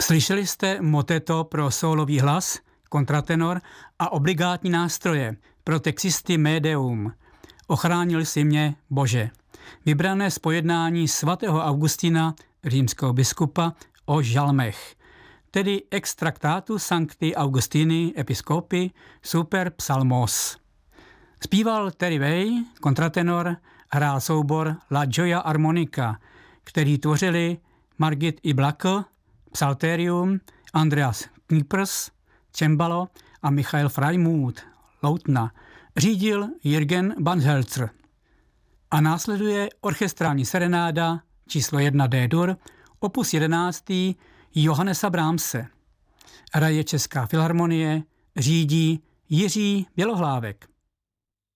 Slyšeli jste moteto pro sólový hlas, kontratenor a obligátní nástroje pro texisty Médeum. Ochránil si mě, Bože. Vybrané z pojednání svatého Augustina, římského biskupa, o žalmech, tedy extraktátu Sancti Augustini Episcopi super psalmos. Zpíval Terry Way, kontratenor, hrál soubor La Gioia Armonica, který tvořili Margit I. Blackl, psalterium, Andreas Kniepers, cembalo a Michael Freimuth, loutna. Řídil Jürgen Banzelzer. A následuje orchestrální serenáda číslo 1 D-dur, opus 11. Johannesa Brahmse. Hraje Česká filharmonie, řídí Jiří Bělohlávek.